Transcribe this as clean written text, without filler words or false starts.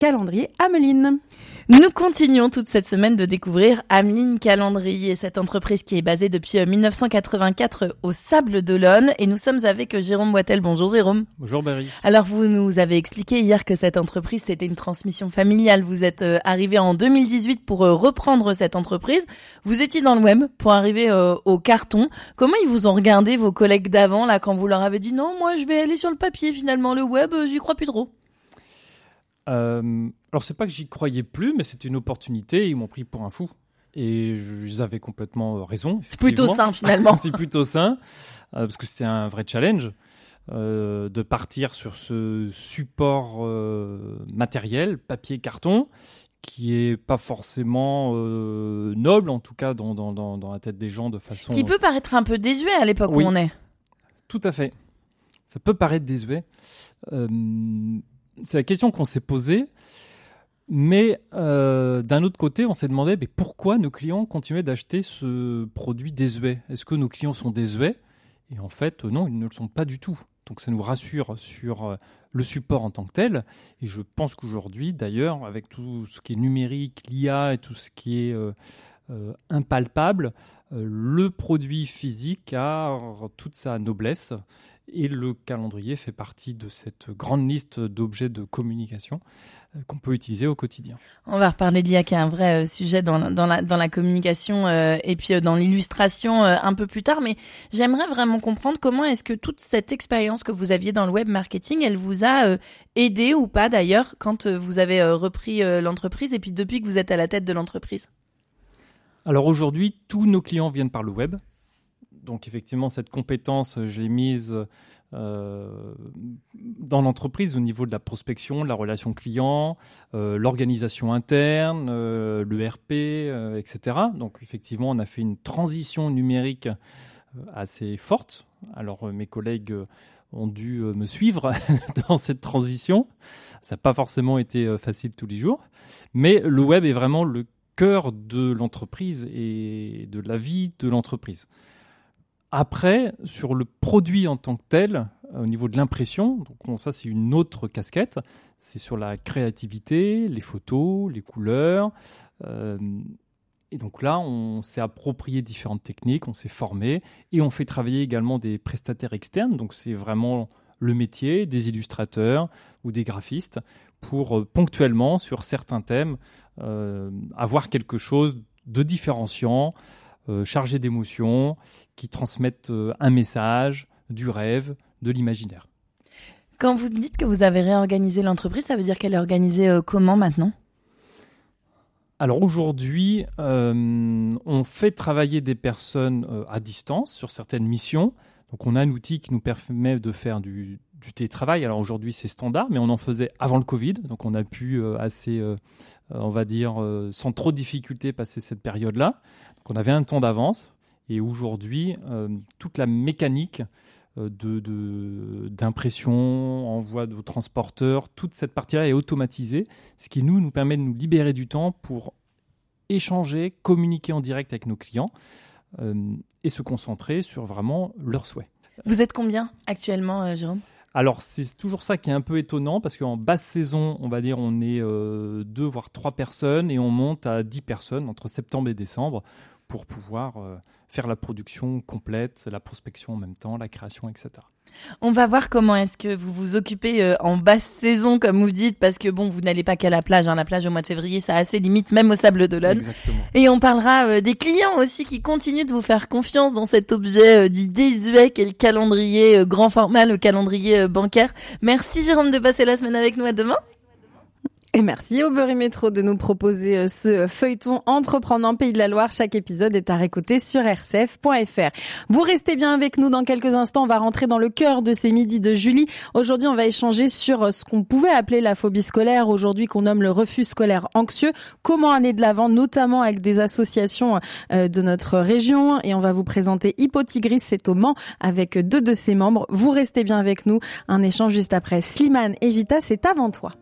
calendrier Ameline. Nous continuons toute cette semaine de découvrir Ameline Calendrier, cette entreprise qui est basée depuis 1984 au Sable d'Olonne. Et nous sommes avec Jérôme Boitel. Bonjour Jérôme. Bonjour Berry. Alors vous nous avez expliqué hier que cette entreprise c'était une transmission familiale. Vous êtes arrivé en 2018 pour reprendre cette entreprise. Vous étiez dans le web pour arriver au carton. Comment ils vous ont regardé vos collègues d'avant là quand vous leur avez dit non, moi je vais aller sur le papier finalement, le web j'y crois plus trop? Alors c'est pas que j'y croyais plus, mais c'était une opportunité. Ils m'ont pris pour un fou et ils avaient complètement raison. C'est plutôt sain finalement. C'est plutôt sain parce que c'était un vrai challenge de partir sur ce support matériel, papier, carton, qui est pas forcément noble, en tout cas dans la tête des gens de façon. Qui peut paraître un peu désuet à l'époque où on est. Tout à fait. Ça peut paraître désuet. C'est la question qu'on s'est posée. Mais d'un autre côté, on s'est demandé pourquoi nos clients continuaient d'acheter ce produit désuet. Est-ce que nos clients sont désuets ? Et en fait, non, ils ne le sont pas du tout. Donc ça nous rassure sur le support en tant que tel. Et je pense qu'aujourd'hui, d'ailleurs, avec tout ce qui est numérique, l'IA et tout ce qui est impalpable, le produit physique a toute sa noblesse. Et le calendrier fait partie de cette grande liste d'objets de communication qu'on peut utiliser au quotidien. On va reparler de l'IA qui est un vrai sujet dans la communication et puis dans l'illustration un peu plus tard. Mais j'aimerais vraiment comprendre comment est-ce que toute cette expérience que vous aviez dans le web marketing, elle vous a aidé ou pas d'ailleurs quand vous avez repris l'entreprise et puis depuis que vous êtes à la tête de l'entreprise. Alors aujourd'hui, tous nos clients viennent par le web. Donc effectivement, cette compétence, je l'ai mise dans l'entreprise au niveau de la prospection, de la relation client, l'organisation interne, l'ERP, etc. Donc effectivement, on a fait une transition numérique assez forte. Alors mes collègues ont dû me suivre dans cette transition. Ça n'a pas forcément été facile tous les jours. Mais le web est vraiment le cœur de l'entreprise et de la vie de l'entreprise. Après, sur le produit en tant que tel, au niveau de l'impression, donc ça c'est une autre casquette, c'est sur la créativité, les photos, les couleurs. Et donc là, on s'est approprié différentes techniques, on s'est formé et on fait travailler également des prestataires externes. Donc c'est vraiment le métier des illustrateurs ou des graphistes pour ponctuellement, sur certains thèmes, avoir quelque chose de différenciant, chargés d'émotions, qui transmettent un message, du rêve, de l'imaginaire. Quand vous dites que vous avez réorganisé l'entreprise, ça veut dire qu'elle est organisée comment maintenant ? Alors aujourd'hui, on fait travailler des personnes à distance sur certaines missions. Donc on a un outil qui nous permet de faire du télétravail. Alors aujourd'hui c'est standard, mais on en faisait avant le Covid. Donc on a pu on va dire, sans trop de difficultés passer cette période-là. Donc on avait un temps d'avance. Et aujourd'hui, toute la mécanique d'impression, envoi de transporteurs, toute cette partie-là est automatisée, ce qui nous permet de nous libérer du temps pour échanger, communiquer en direct avec nos clients et se concentrer sur vraiment leurs souhaits. Vous êtes combien actuellement, Jérôme ? Alors, c'est toujours ça qui est un peu étonnant parce qu'en basse saison, on va dire, on est 2 voire 3 personnes et on monte à 10 personnes entre septembre et décembre pour pouvoir faire la production complète, la prospection en même temps, la création, etc. On va voir comment est-ce que vous vous occupez en basse saison, comme vous dites, parce que bon, vous n'allez pas qu'à la plage. La plage au mois de février, ça a assez limite, même au Sable d'Olonne. Exactement. Et on parlera des clients aussi qui continuent de vous faire confiance dans cet objet dit désuet qu'est le calendrier grand format, le calendrier bancaire. Merci Jérôme de passer la semaine avec nous. À demain. Et merci au Berry Métro de nous proposer ce feuilleton Entreprenant Pays de la Loire. Chaque épisode est à réécouter sur rcf.fr. Vous restez bien avec nous dans quelques instants. On va rentrer dans le cœur de ces midis de Julie. Aujourd'hui, on va échanger sur ce qu'on pouvait appeler la phobie scolaire, aujourd'hui qu'on nomme le refus scolaire anxieux. Comment aller de l'avant, notamment avec des associations de notre région. Et on va vous présenter Hippotigris, c'est au Mans, avec 2 de ses membres. Vous restez bien avec nous. Un échange juste après Slimane et Vita, c'est avant toi.